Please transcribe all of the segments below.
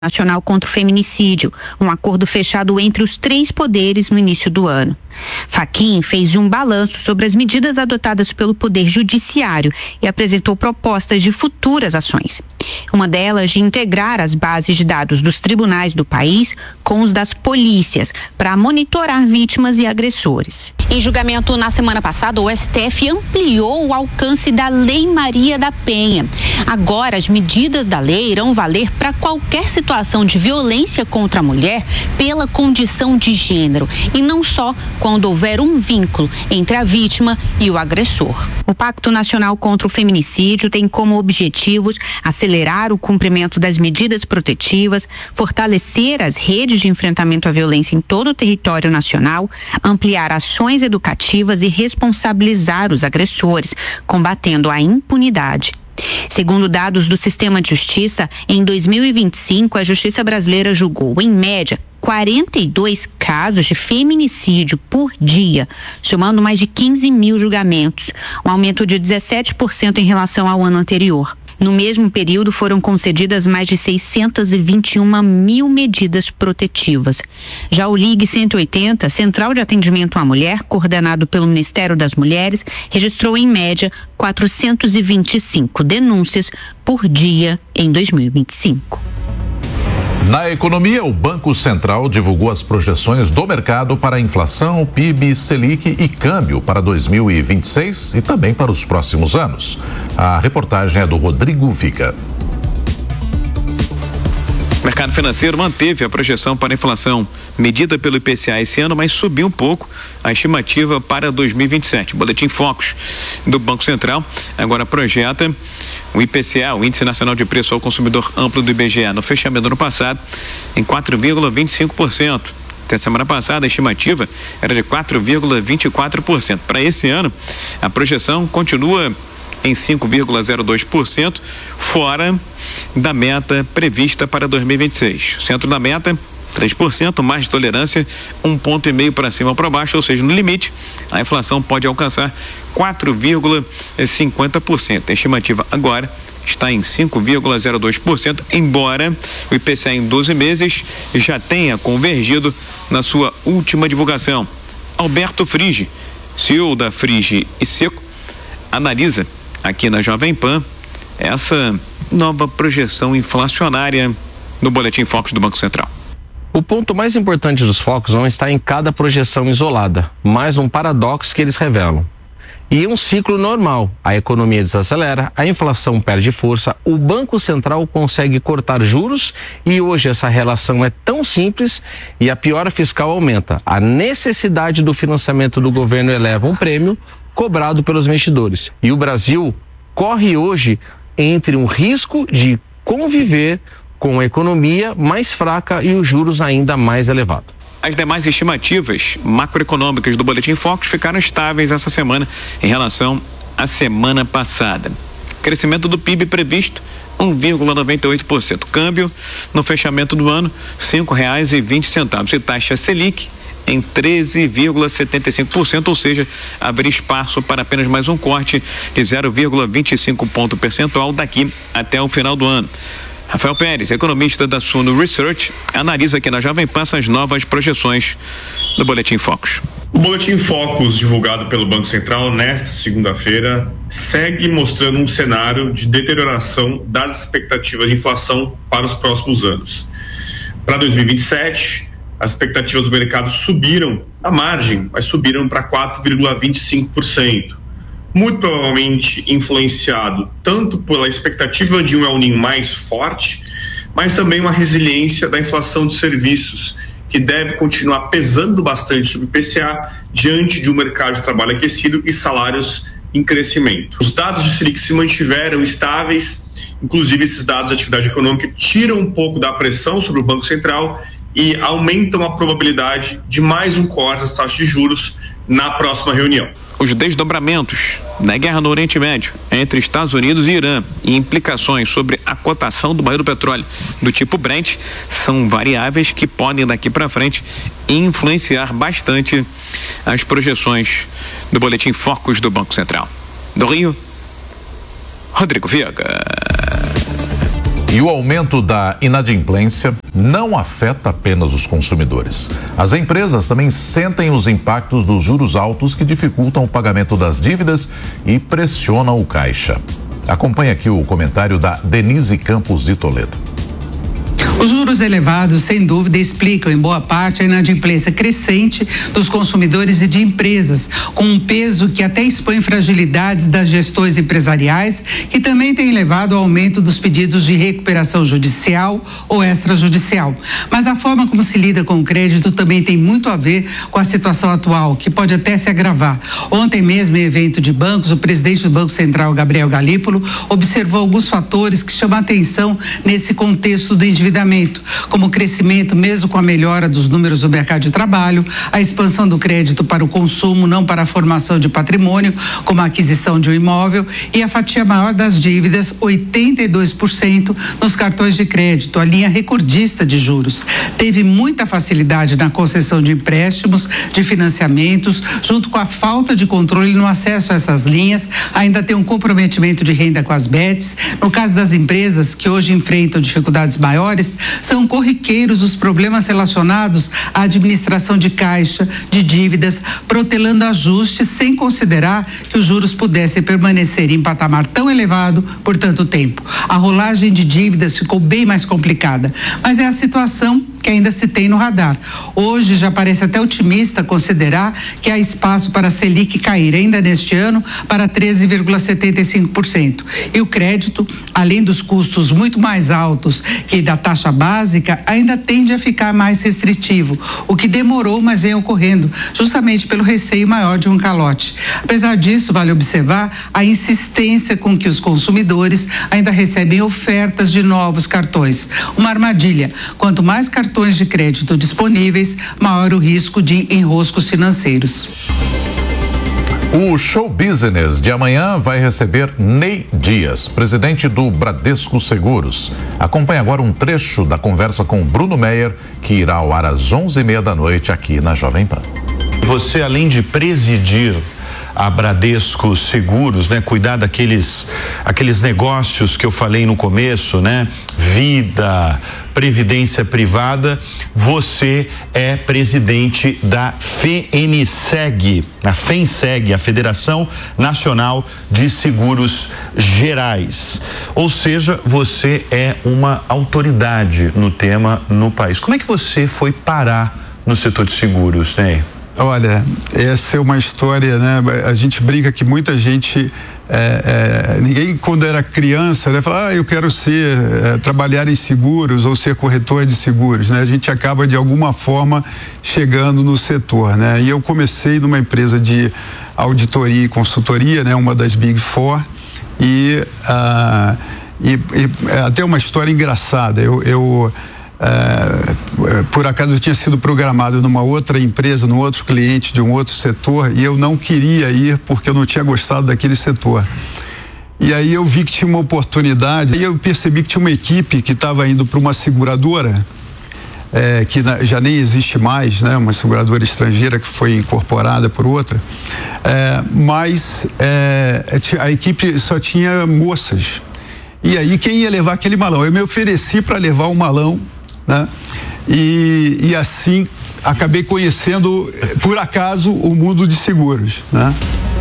Nacional contra o Feminicídio, um acordo fechado entre os 3 poderes no início do ano. Fachin fez um balanço sobre as medidas adotadas pelo Poder Judiciário e apresentou propostas de futuras ações. Uma delas de integrar as bases de dados dos tribunais do país com os das polícias, para monitorar vítimas e agressores. Em julgamento na semana passada, o STF ampliou o alcance da Lei Maria da Penha. Agora, as medidas da lei irão valer para qualquer situação de violência contra a mulher pela condição de gênero, e não só quando houver um vínculo entre a vítima e o agressor. O Pacto Nacional contra o Feminicídio tem como objetivos acelerar o cumprimento das medidas protetivas, fortalecer as redes de enfrentamento à violência em todo o território nacional, ampliar ações educativas e responsabilizar os agressores, combatendo a impunidade. Segundo dados do Sistema de Justiça, em 2025, a Justiça brasileira julgou, em média, 42 casos de feminicídio por dia, somando mais de 15 mil julgamentos, um aumento de 17% em relação ao ano anterior. No mesmo período, foram concedidas mais de 621 mil medidas protetivas. Já o Ligue 180, Central de Atendimento à Mulher, coordenado pelo Ministério das Mulheres, registrou em média 425 denúncias por dia em 2025. Na economia, o Banco Central divulgou as projeções do mercado para a inflação, PIB, Selic e câmbio para 2026 e também para os próximos anos. A reportagem é do Rodrigo Vica. O mercado financeiro manteve a projeção para a inflação medida pelo IPCA esse ano, mas subiu um pouco a estimativa para 2027. O Boletim Focus do Banco Central agora projeta o IPCA, o Índice Nacional de Preço ao Consumidor Amplo do IBGE, no fechamento do ano passado, em 4,25%. Até semana passada, a estimativa era de 4,24%. Para esse ano, a projeção continua em 5,02%, fora da meta prevista para 2026. O centro da meta, 3%, mais de tolerância, 1,5 ponto para cima ou para baixo, ou seja, no limite, a inflação pode alcançar 4,50%. A estimativa agora está em 5,02%, embora o IPCA em 12 meses já tenha convergido na sua última divulgação. Alberto Frigi, CEO da Frigi e Seco, analisa aqui na Jovem Pan essa nova projeção inflacionária no Boletim Focus do Banco Central. O ponto mais importante dos focos não está em cada projeção isolada, mas um paradoxo que eles revelam. E um ciclo normal, a economia desacelera, a inflação perde força, o Banco Central consegue cortar juros e hoje essa relação é tão simples e a piora fiscal aumenta. A necessidade do financiamento do governo eleva um prêmio cobrado pelos investidores. E o Brasil corre hoje entre um risco de conviver com a economia mais fraca e os juros ainda mais elevados. As demais estimativas macroeconômicas do Boletim Focus ficaram estáveis essa semana em relação à semana passada. Crescimento do PIB previsto 1,98%. Câmbio no fechamento do ano R$5,20. E taxa Selic em 13,75%, ou seja, abrir espaço para apenas mais um corte de 0,25 ponto percentual daqui até o final do ano. Rafael Pérez, economista da Suno Research, analisa aqui na Jovem Pan as novas projeções do Boletim Focus. O Boletim Focus, divulgado pelo Banco Central nesta segunda-feira, segue mostrando um cenário de deterioração das expectativas de inflação para os próximos anos. Para 2027, as expectativas do mercado subiram à margem, mas subiram para 4,25%. Muito provavelmente influenciado tanto pela expectativa de um El Niño mais forte, mas também uma resiliência da inflação de serviços, que deve continuar pesando bastante sobre o IPCA diante de um mercado de trabalho aquecido e salários em crescimento. Os dados de Selic se mantiveram estáveis, inclusive esses dados de atividade econômica tiram um pouco da pressão sobre o Banco Central e aumentam a probabilidade de mais um corte das taxas de juros na próxima reunião. Os desdobramentos da guerra no Oriente Médio entre Estados Unidos e Irã e implicações sobre a cotação do barril do petróleo do tipo Brent são variáveis que podem daqui para frente influenciar bastante as projeções do Boletim Focus do Banco Central. Do Rio, Rodrigo Viega. E o aumento da inadimplência não afeta apenas os consumidores. As empresas também sentem os impactos dos juros altos que dificultam o pagamento das dívidas e pressionam o caixa. Acompanhe aqui o comentário da Denise Campos de Toledo. Os juros elevados, sem dúvida, explicam em boa parte a inadimplência crescente dos consumidores e de empresas, com um peso que até expõe fragilidades das gestões empresariais, que também tem levado ao aumento dos pedidos de recuperação judicial ou extrajudicial. Mas a forma como se lida com o crédito também tem muito a ver com a situação atual, que pode até se agravar. Ontem mesmo, em evento de bancos, o presidente do Banco Central, Gabriel Galípolo, observou alguns fatores que chamam a atenção nesse contexto do endividamento, como o crescimento, mesmo com a melhora dos números do mercado de trabalho, a expansão do crédito para o consumo, não para a formação de patrimônio, como a aquisição de um imóvel, e a fatia maior das dívidas, 82% nos cartões de crédito, a linha recordista de juros. Teve muita facilidade na concessão de empréstimos, de financiamentos, junto com a falta de controle no acesso a essas linhas, ainda tem um comprometimento de renda com as bets. No caso das empresas que hoje enfrentam dificuldades maiores, são corriqueiros os problemas relacionados à administração de caixa, de dívidas, protelando ajustes sem considerar que os juros pudessem permanecer em patamar tão elevado por tanto tempo. A rolagem de dívidas ficou bem mais complicada, mas é a situação que ainda se tem no radar. Hoje já parece até otimista considerar que há espaço para a Selic cair ainda neste ano para 13,75%. E o crédito, além dos custos muito mais altos que da taxa básica, ainda tende a ficar mais restritivo, o que demorou, mas vem ocorrendo, justamente pelo receio maior de um calote. Apesar disso, vale observar a insistência com que os consumidores ainda recebem ofertas de novos cartões. Uma armadilha. Quanto mais cartões de crédito disponíveis, maior o risco de enroscos financeiros. O Show Business de amanhã vai receber Ney Dias, presidente do Bradesco Seguros. Acompanhe agora um trecho da conversa com Bruno Meyer, que irá ao ar às 11h30 da noite aqui na Jovem Pan. Você, além de presidir a Bradesco Seguros, né, cuidar aqueles negócios que eu falei no começo, né, vida, previdência privada, você é presidente da FENSEG, a Federação Nacional de Seguros Gerais. Ou seja, você é uma autoridade no tema no país. Como é que você foi parar no setor de seguros, né? Olha, essa é uma história, né? A gente brinca que muita gente, ninguém quando era criança, né, fala, eu quero trabalhar em seguros ou ser corretor de seguros, né? A gente acaba de alguma forma chegando no setor, né? E eu comecei numa empresa de auditoria e consultoria, né? Uma das Big Four e até uma história engraçada. Por acaso eu tinha sido programado numa outra empresa, num outro cliente de um outro setor, e eu não queria ir porque eu não tinha gostado daquele setor. E aí eu vi que tinha uma oportunidade, e eu percebi que tinha uma equipe que estava indo para uma seguradora, que já nem existe mais, né? Uma seguradora estrangeira que foi incorporada por outra, mas a equipe só tinha moças. E aí quem ia levar aquele malão? Eu me ofereci para levar o malão, né? E assim acabei conhecendo, por acaso, o mundo de seguros, né?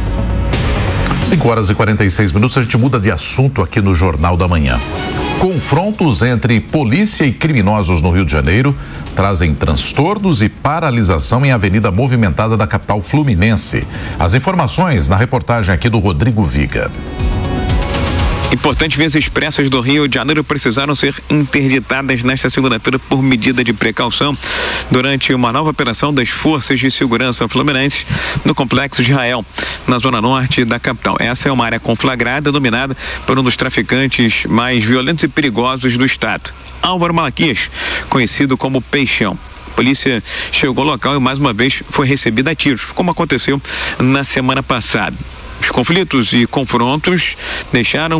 5h46, a gente muda de assunto aqui no Jornal da Manhã. Confrontos entre polícia e criminosos no Rio de Janeiro trazem transtornos e paralisação em avenida movimentada da capital fluminense. As informações na reportagem aqui do Rodrigo Viga. Importantes vias expressas do Rio de Janeiro precisaram ser interditadas nesta segunda-feira por medida de precaução durante uma nova operação das Forças de Segurança Fluminenses no Complexo de Israel, na zona norte da capital. Essa é uma área conflagrada, dominada por um dos traficantes mais violentos e perigosos do estado, Álvaro Malaquias, conhecido como Peixão. A polícia chegou ao local e mais uma vez foi recebida a tiros, como aconteceu na semana passada. Os conflitos e confrontos deixaram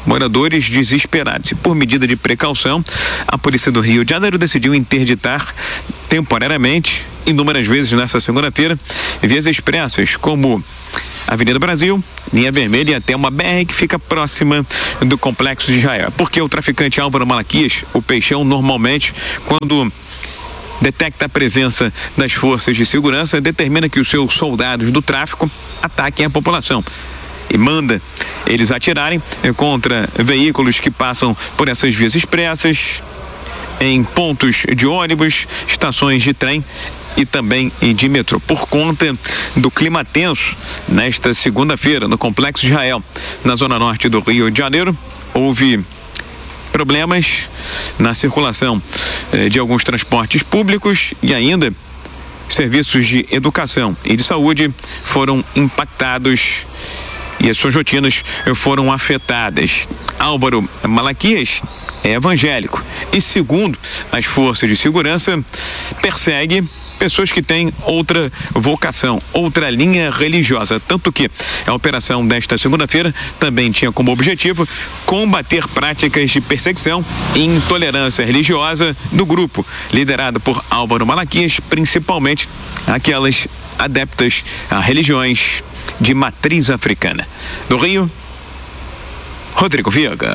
moradores desesperados. E por medida de precaução, a Polícia do Rio de Janeiro decidiu interditar temporariamente, inúmeras vezes nesta segunda-feira, vias expressas como Avenida Brasil, linha vermelha e até uma BR que fica próxima do Complexo de Israel. Porque o traficante Álvaro Malaquias, o Peixão, normalmente, quando detecta a presença das forças de segurança, determina que os seus soldados do tráfico ataquem a população e manda eles atirarem contra veículos que passam por essas vias expressas, em pontos de ônibus, estações de trem e também de metrô. Por conta do clima tenso, nesta segunda-feira, no Complexo de Israel, na zona norte do Rio de Janeiro, houve problemas na circulação de alguns transportes públicos e ainda serviços de educação e de saúde foram impactados e as suas rotinas foram afetadas. Álvaro Malaquias é evangélico e, segundo as forças de segurança, persegue pessoas que têm outra vocação, outra linha religiosa, tanto que a operação desta segunda-feira também tinha como objetivo combater práticas de perseguição e intolerância religiosa do grupo, liderado por Álvaro Malaquias, principalmente aquelas adeptas a religiões de matriz africana. Do Rio, Rodrigo Viega.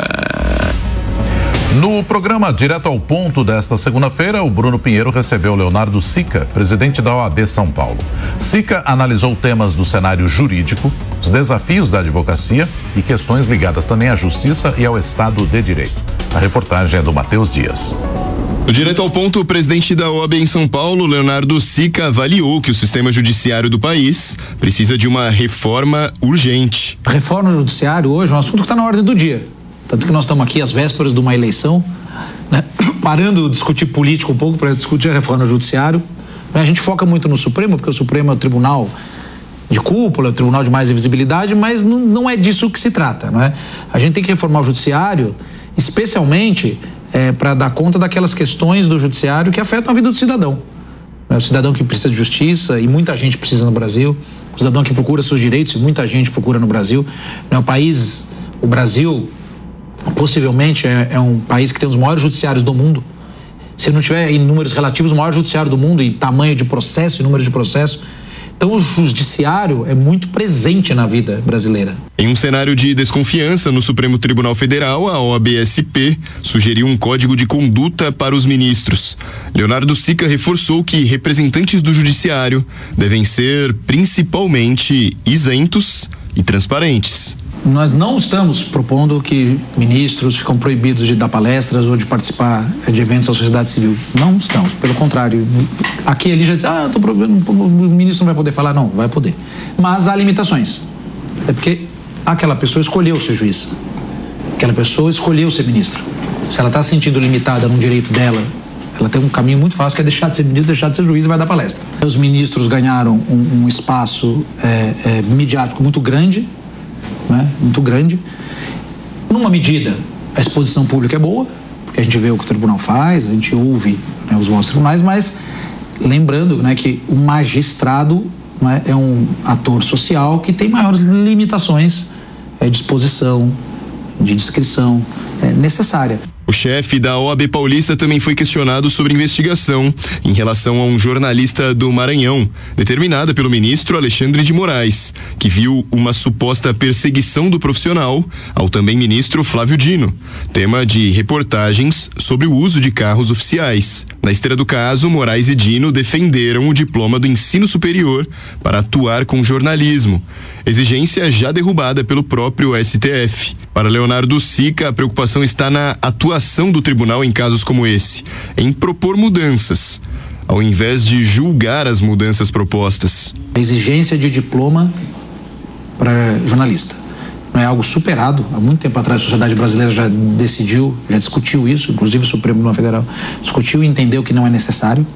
No programa Direto ao Ponto desta segunda-feira, o Bruno Pinheiro recebeu Leonardo Sica, presidente da OAB São Paulo. Sica analisou temas do cenário jurídico, os desafios da advocacia e questões ligadas também à justiça e ao Estado de Direito. A reportagem é do Matheus Dias. No Direto ao Ponto, o presidente da OAB em São Paulo, Leonardo Sica, avaliou que o sistema judiciário do país precisa de uma reforma urgente. A reforma do judiciário hoje é um assunto que está na ordem do dia. Tanto que nós estamos aqui às vésperas de uma eleição, né, parando de discutir política um pouco para discutir a reforma do judiciário. A gente foca muito no Supremo, porque o Supremo é o tribunal de cúpula, é o tribunal de mais visibilidade, mas não é disso que se trata, né? A gente tem que reformar o judiciário, especialmente para dar conta daquelas questões do judiciário que afetam a vida do cidadão. O cidadão que precisa de justiça, e muita gente precisa no Brasil, o cidadão que procura seus direitos, e muita gente procura no Brasil. O Brasil possivelmente é um país que tem os maiores judiciários do mundo. Se não tiver em números relativos, o maior judiciário do mundo, em tamanho de processo e número de processo. Então o judiciário é muito presente na vida brasileira. Em um cenário de desconfiança no Supremo Tribunal Federal, a OAB-SP sugeriu um código de conduta para os ministros. Leonardo Sica reforçou que representantes do judiciário devem ser principalmente isentos e transparentes. Nós não estamos propondo que ministros ficam proibidos de dar palestras ou de participar de eventos da sociedade civil. Não estamos, pelo contrário. Aqui ele já diz, o ministro não vai poder falar. Não, vai poder. Mas há limitações. É porque aquela pessoa escolheu ser juiz. Aquela pessoa escolheu ser ministro. Se ela está se sentindo limitada no direito dela, ela tem um caminho muito fácil, que é deixar de ser ministro, deixar de ser juiz e vai dar palestra. Os ministros ganharam um espaço midiático muito grande, né? Muito grande. Numa medida, a exposição pública é boa, porque a gente vê o que o tribunal faz, a gente ouve, né, os bons tribunais, mas lembrando, né, que o magistrado, né, é um ator social que tem maiores limitações de exposição, de descrição necessária. O chefe da OAB Paulista também foi questionado sobre investigação em relação a um jornalista do Maranhão, determinada pelo ministro Alexandre de Moraes, que viu uma suposta perseguição do profissional ao também ministro Flávio Dino, tema de reportagens sobre o uso de carros oficiais. Na esteira do caso, Moraes e Dino defenderam o diploma do ensino superior para atuar com jornalismo, exigência já derrubada pelo próprio STF. Para Leonardo Sica, a preocupação está na atuação do tribunal em casos como esse, em propor mudanças, ao invés de julgar as mudanças propostas. A exigência de diploma para jornalista não é algo superado. Há muito tempo atrás a sociedade brasileira já discutiu isso, inclusive o Supremo Tribunal Federal discutiu e entendeu que não é necessário.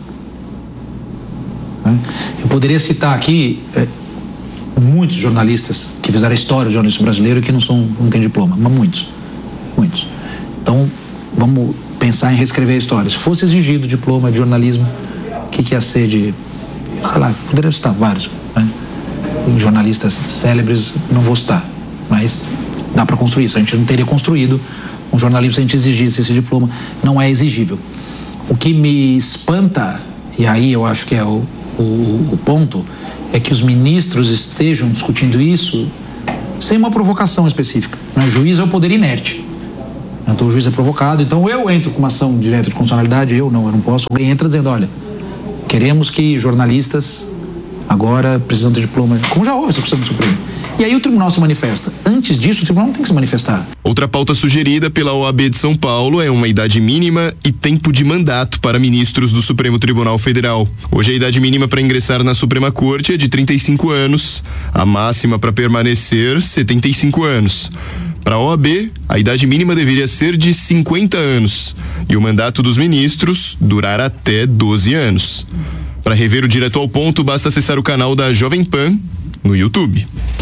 Eu poderia citar aqui muitos jornalistas que fizeram a história do jornalismo brasileiro e que não tem diploma, mas muitos. Então, vamos pensar em reescrever a história. Se fosse exigido diploma de jornalismo, o que ia ser de, sei lá, poderia citar vários, né? Jornalistas célebres, não vou citar, mas dá para construir isso. A gente não teria construído um jornalismo se a gente exigisse esse diploma. Não é exigível. O que me espanta, e aí eu acho que é o ponto, é que os ministros estejam discutindo isso sem uma provocação específica. O juiz é o poder inerte. Então o juiz é provocado, então eu entro com uma ação direta de constitucionalidade, eu não posso. Alguém entra dizendo, olha, queremos que jornalistas agora precisam ter diploma, como já houve essa questão do Supremo. E aí o tribunal se manifesta. Antes disso, o tribunal não tem que se manifestar. Outra pauta sugerida pela OAB de São Paulo é uma idade mínima e tempo de mandato para ministros do Supremo Tribunal Federal. Hoje a idade mínima para ingressar na Suprema Corte é de 35 anos, a máxima para permanecer 75 anos. Para a OAB, a idade mínima deveria ser de 50 anos e o mandato dos ministros durar até 12 anos. Para rever o Direto ao Ponto, basta acessar o canal da Jovem Pan no YouTube.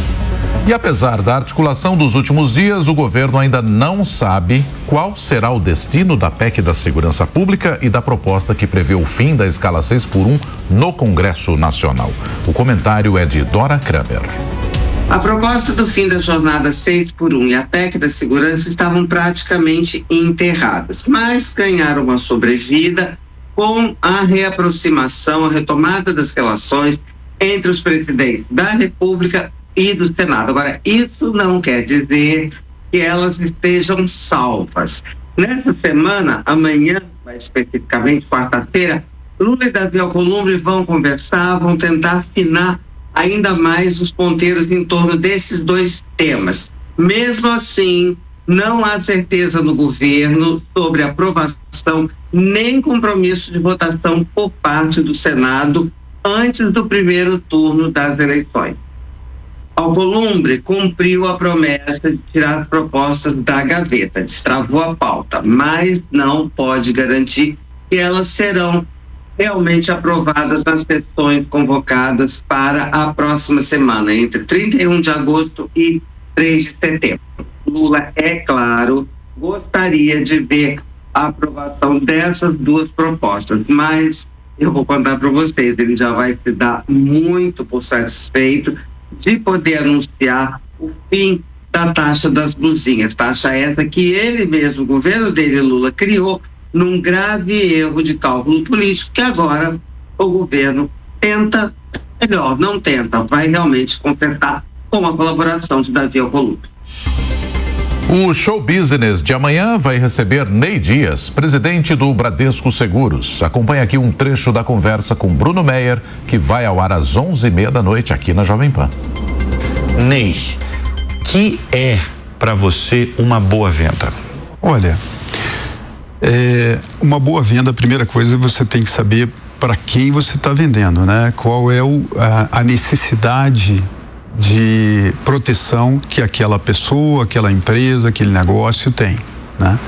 E apesar da articulação dos últimos dias, o governo ainda não sabe qual será o destino da PEC da Segurança Pública e da proposta que prevê o fim da escala 6x1 no Congresso Nacional. O comentário é de Dora Kramer. A proposta do fim da jornada 6x1 e a PEC da Segurança estavam praticamente enterradas, mas ganharam uma sobrevida com a reaproximação, a retomada das relações entre os presidentes da República e do Senado. Agora, isso não quer dizer que elas estejam salvas. Nessa semana, amanhã, especificamente quarta-feira, Lula e Davi Alcolumbre vão conversar, vão tentar afinar ainda mais os ponteiros em torno desses dois temas. Mesmo assim, não há certeza no governo sobre aprovação nem compromisso de votação por parte do Senado antes do primeiro turno das eleições. Alcolumbre cumpriu a promessa de tirar as propostas da gaveta, destravou a pauta, mas não pode garantir que elas serão realmente aprovadas nas sessões convocadas para a próxima semana, entre 31 de agosto e 3 de setembro. Lula, é claro, gostaria de ver a aprovação dessas duas propostas, mas eu vou contar para vocês, ele já vai se dar muito por satisfeito de poder anunciar o fim da taxa das blusinhas, taxa essa que ele mesmo, o governo dele, Lula, criou num grave erro de cálculo político que agora o governo tenta, melhor, não tenta, vai realmente consertar com a colaboração de Davi Alcolumbre. O Show Business de amanhã vai receber Ney Dias, presidente do Bradesco Seguros. Acompanhe aqui um trecho da conversa com Bruno Meyer, que vai ao ar às 11h30 da noite aqui na Jovem Pan. Ney, que é para você uma boa venda? Olha, uma boa venda, a primeira coisa, você tem que saber para quem você está vendendo, né? Qual é a necessidade de proteção que aquela pessoa, aquela empresa, aquele negócio tem, né?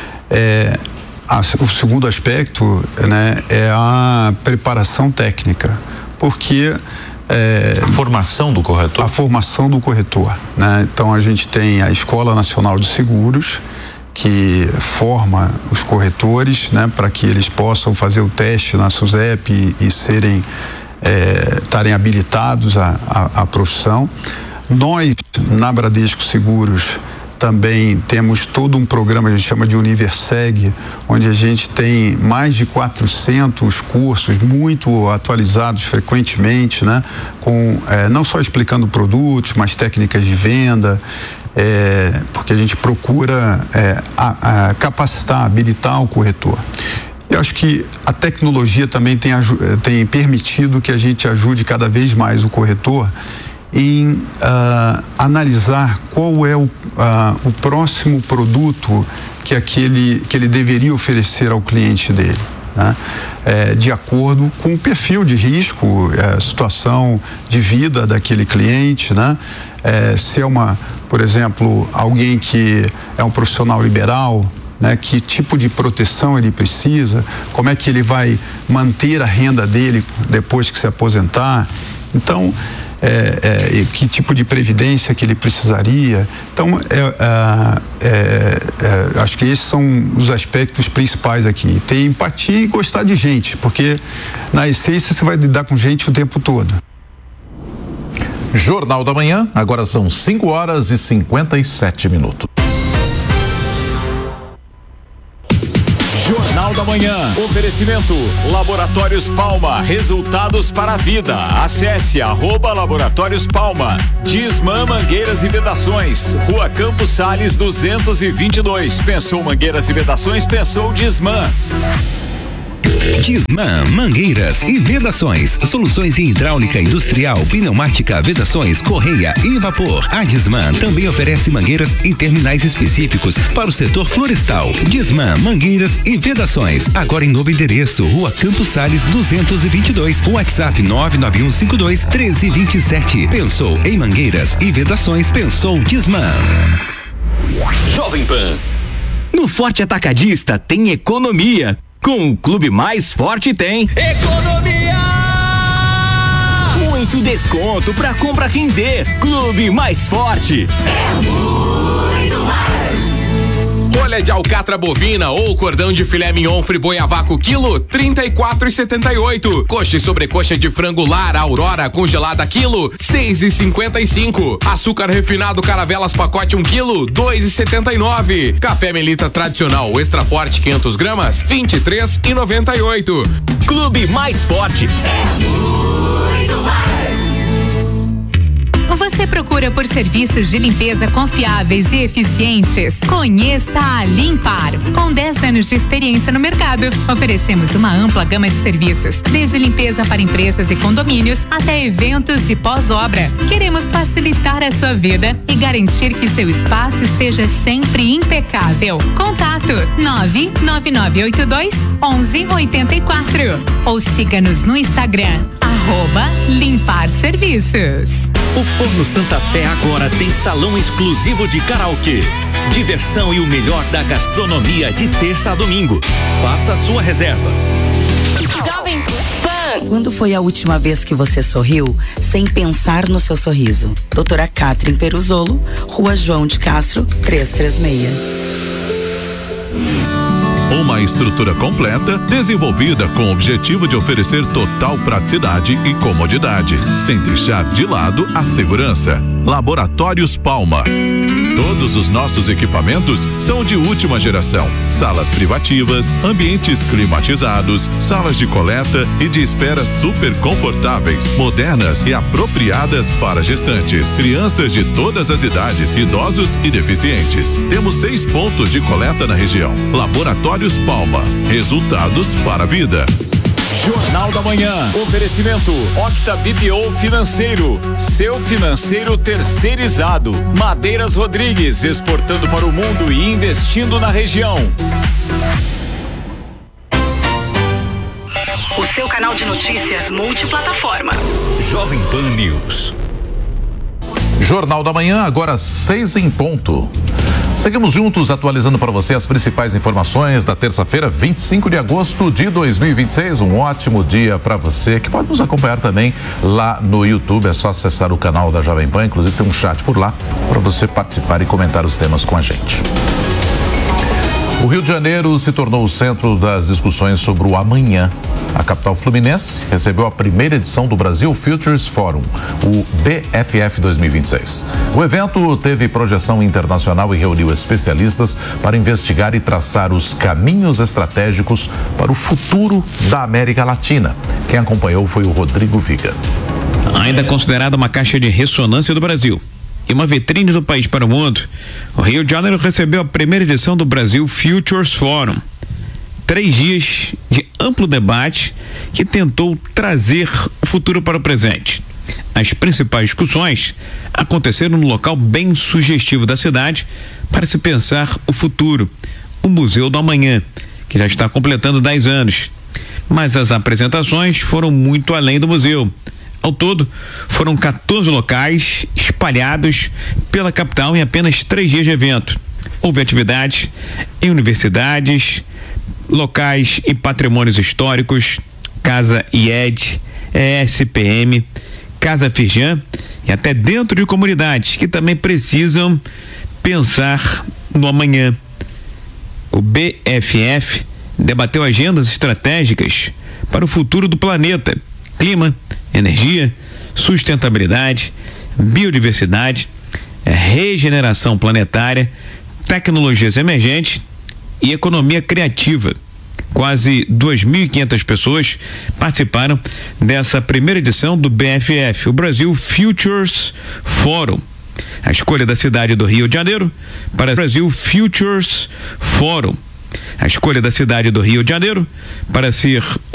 O segundo aspecto, né, é a preparação técnica, porque a formação do corretor? A formação do corretor, né? Então a gente tem a Escola Nacional de Seguros, que forma os corretores, né, para que eles possam fazer o teste na SUSEP e estarem habilitados à profissão. Nós, na Bradesco Seguros, também temos todo um programa que a gente chama de Universeg, onde a gente tem mais de 400 cursos muito atualizados frequentemente, né? Com, não só explicando produtos, mas técnicas de venda, porque a gente procura capacitar, habilitar o corretor. Eu acho que a tecnologia também tem permitido que a gente ajude cada vez mais o corretor em analisar qual é o próximo produto que ele deveria oferecer ao cliente dele, né? De acordo com o perfil de risco, a situação de vida daquele cliente, né? Se é por exemplo, alguém que é um profissional liberal, né? Que tipo de proteção ele precisa, como é que ele vai manter a renda dele depois que se aposentar. Então, que tipo de previdência que ele precisaria. Então, acho que esses são os aspectos principais aqui. Ter empatia e gostar de gente, porque na essência você vai lidar com gente o tempo todo. Jornal da Manhã, agora são 5h57. Jornal da Manhã. Oferecimento Laboratórios Palma. Resultados para a vida. Acesse @Laboratórios Palma. Disman Mangueiras e Vedações. Rua Campos Sales 222. Pensou Mangueiras e Vedações? Pensou Disman. Disman Mangueiras e Vedações. Soluções em hidráulica industrial, pneumática, vedações, correia e vapor. A Disman também oferece mangueiras e terminais específicos para o setor florestal. Disman Mangueiras e Vedações. Agora em novo endereço, Rua Campos Sales 222. WhatsApp 99152-1327. Pensou em mangueiras e vedações? Pensou Disman. Jovem Pan. No Forte Atacadista tem economia. Com o Clube Mais Forte tem economia! Muito desconto pra compra render. Clube Mais Forte. É muito mais. Folha de alcatra bovina ou cordão de filé mignon friboi a vácuo quilo, 34,78. Coxa e sobrecoxa de frango lar Aurora congelada quilo, 6,55. Açúcar refinado Caravelas pacote 1 quilo, 2,79. Café Melita tradicional extra forte 500 gramas, 23,98. Clube Mais Forte. É muito mais. Você procura por serviços de limpeza confiáveis e eficientes? Conheça a Limpar. Com 10 anos de experiência no mercado, oferecemos uma ampla gama de serviços, desde limpeza para empresas e condomínios até eventos e pós-obra. Queremos facilitar a sua vida e garantir que seu espaço esteja sempre impecável. Contato 99982-1184 ou siga-nos no Instagram @Limpar Serviços. O Forno Santa Fé agora tem salão exclusivo de karaokê. Diversão e o melhor da gastronomia de terça a domingo. Faça a sua reserva. Jovem Pan. Quando foi a última vez que você sorriu sem pensar no seu sorriso? Doutora Catherine Peruzolo, Rua João de Castro, 336. Uma estrutura completa, desenvolvida com o objetivo de oferecer total praticidade e comodidade, sem deixar de lado a segurança. Laboratórios Palma. Todos os nossos equipamentos são de última geração. Salas privativas, ambientes climatizados, salas de coleta e de espera super confortáveis, modernas e apropriadas para gestantes, crianças de todas as idades, idosos e deficientes. Temos 6 pontos de coleta na região. Laboratórios Palma. Resultados para a vida. Jornal da Manhã. Oferecimento Octa BPO Financeiro. Seu financeiro terceirizado. Madeiras Rodrigues, exportando para o mundo e investindo na região. O seu canal de notícias multiplataforma. Jovem Pan News. Jornal da Manhã, agora 6 em ponto. Seguimos juntos atualizando para você as principais informações da terça-feira, 25 de agosto de 2026. Um ótimo dia para você, que pode nos acompanhar também lá no YouTube. É só acessar o canal da Jovem Pan, inclusive tem um chat por lá para você participar e comentar os temas com a gente. O Rio de Janeiro se tornou o centro das discussões sobre o amanhã. A capital fluminense recebeu a primeira edição do Brasil Futures Forum, o BFF 2026. O evento teve projeção internacional e reuniu especialistas para investigar e traçar os caminhos estratégicos para o futuro da América Latina. Quem acompanhou foi o Rodrigo Viga. Ainda considerada uma caixa de ressonância do Brasil e uma vitrine do país para o mundo, o Rio de Janeiro recebeu a primeira edição do Brasil Futures Forum. 3 dias de amplo debate que tentou trazer o futuro para o presente. As principais discussões aconteceram no local bem sugestivo da cidade para se pensar o futuro, o Museu do Amanhã, que já está completando 10 anos. Mas as apresentações foram muito além do museu. Ao todo, foram 14 locais espalhados pela capital em apenas 3 dias de evento. Houve atividades em universidades, locais e patrimônios históricos, Casa IED, ESPM, Casa Firjan e até dentro de comunidades que também precisam pensar no amanhã. O BFF debateu agendas estratégicas para o futuro do planeta, clima, energia, sustentabilidade, biodiversidade, regeneração planetária, tecnologias emergentes e economia criativa. Quase 2.500 pessoas participaram dessa primeira edição do BFF, o Brasil Futures Forum. A escolha da cidade do Rio de Janeiro para o Brasil Futures Forum. A escolha da cidade do Rio de Janeiro para ser